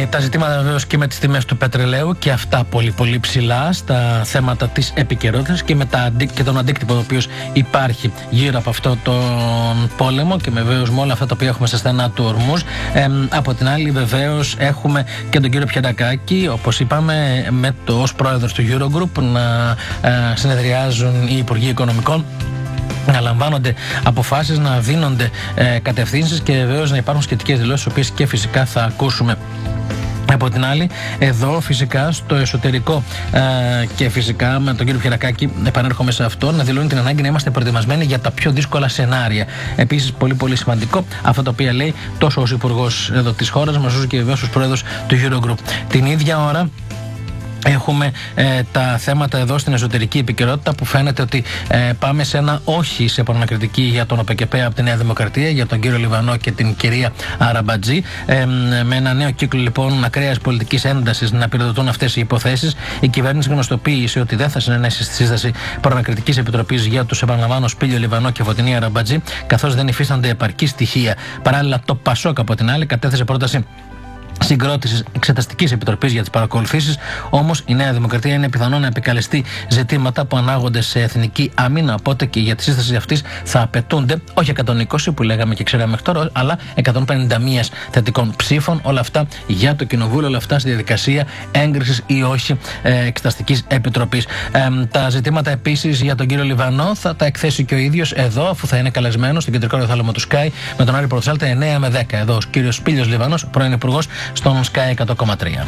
Τα ζητήματα βεβαίως και με τις τιμές του πετρελαίου και αυτά πολύ πολύ ψηλά στα θέματα της επικαιρότητας και τον αντίκτυπο ο οποίος υπάρχει γύρω από αυτό τον πόλεμο και βεβαίως με όλα αυτά τα οποία έχουμε στα στενά του Ορμούζ. Από την άλλη βεβαίως έχουμε και τον κύριο Πιαντακάκη, όπως είπαμε, ως πρόεδρος του Eurogroup να συνεδριάζουν οι Υπουργοί Οικονομικών, να λαμβάνονται αποφάσεις, να δίνονται κατευθύνσεις και βεβαίως να υπάρχουν σχετικές δηλώσεις, τις οποίες και φυσικά θα ακούσουμε. Από την άλλη, εδώ φυσικά στο εσωτερικό και φυσικά με τον κύριο Πιαντακάκη, επανέρχομαι σε αυτό, να δηλώνει την ανάγκη να είμαστε προετοιμασμένοι για τα πιο δύσκολα σενάρια. Επίσης, πολύ πολύ σημαντικό αυτό το οποίο λέει τόσο ως υπουργός εδώ της χώρας μας, όσο και βεβαίως ως πρόεδρος του Eurogroup. Την ίδια ώρα έχουμε τα θέματα εδώ στην εσωτερική επικαιρότητα που φαίνεται ότι πάμε σε ένα όχι σε επανακριτική για τον ΟΠΕΚΕΠΕ από τη Νέα Δημοκρατία, για τον κύριο Λιβανό και την κυρία Αραμπατζή. Με ένα νέο κύκλο λοιπόν ακραίας πολιτικής έντασης να πυροδοτούν αυτές οι υποθέσεις. Η κυβέρνηση γνωστοποίησε ότι δεν θα συνενέσει στη σύσταση προνακριτικής επιτροπής για τους, επαναλαμβάνω, Σπύλιο Λιβανό και Φωτεινή Αραμπατζή, καθώς δεν υφίστανται επαρκή στοιχεία. Παράλληλα, το ΠΑΣΟΚ από την άλλη κατέθεσε πρόταση συγκρότησης εξεταστικής επιτροπής για τις παρακολουθήσεις. Όμως η Νέα Δημοκρατία είναι πιθανό να επικαλεστεί ζητήματα που ανάγονται σε εθνική άμυνα. Οπότε και για τη σύσταση αυτής θα απαιτούνται όχι 120 που λέγαμε και ξέραμε μέχρι τώρα, αλλά 151 θετικών ψήφων. Όλα αυτά για το Κοινοβούλιο, όλα αυτά στη διαδικασία έγκρισης ή όχι εξεταστικής επιτροπής. Τα ζητήματα επίσης για τον κύριο Λιβανό θα τα εκθέσει και ο ίδιος εδώ, αφού θα είναι καλεσμένος στην κεντρικό ροθάλαμο του Sky με τον Άρη Πρωτοσάλτα 9 με 10. Εδώ ο κύριος Σπύλιος Λιβανός, πρώην υπουργός στον Sky 100,3.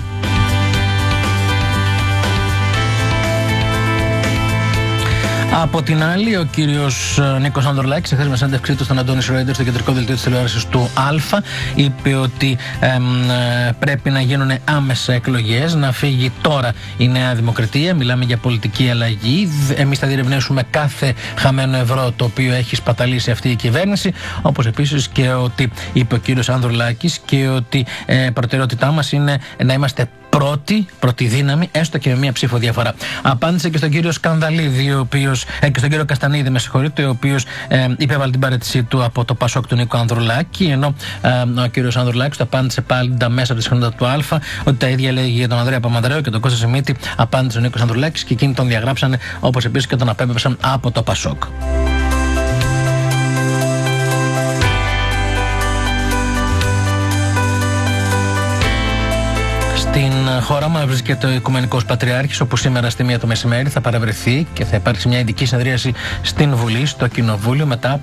Από την άλλη, ο κύριος Νίκος Ανδρουλάκης, σε χθες με συνέντευξή του στον Αντώνη Σρόιντερ στο κεντρικό δελτίο της τηλεόρασης του Α, είπε ότι πρέπει να γίνουν άμεσα εκλογές, να φύγει τώρα η Νέα Δημοκρατία. Μιλάμε για πολιτική αλλαγή. Εμείς θα διερευνήσουμε κάθε χαμένο ευρώ το οποίο έχει σπαταλήσει αυτή η κυβέρνηση. Όπως επίσης και ότι είπε ο κύριος Ανδρουλάκης και ότι προτεραιότητά μας είναι να είμαστε πρώτη δύναμη, έστω και με μία ψήφο διαφορά. Απάντησε και στον κύριο Σκανδαλίδη, και στον κύριο Καστανίδη, ο οποίος υπέβαλε την παρέτησή του από το ΠΑΣΟΚ του Νίκο Ανδρουλάκη, ενώ ο κύριος Ανδρουλάκης το απάντησε πάλι μέσα από τη συχνότητα του Α, ότι τα ίδια λέγει για τον Ανδρέα Παπανδρέου και τον Κώστα Σιμίτη. Απάντησε ο Νίκος Ανδρουλάκης και εκείνοι τον διαγράψανε, όπως επίσης και τον απέπεψαν από το ΠΑΣΟΚ. Στην χώρα μας βρίσκεται ο Οικουμενικός Πατριάρχης, όπου σήμερα στη 1 το μεσημέρι θα παραβρεθεί και θα υπάρξει μια ειδική συνεδρίαση στην Βουλή, στο Κοινοβούλιο, μετά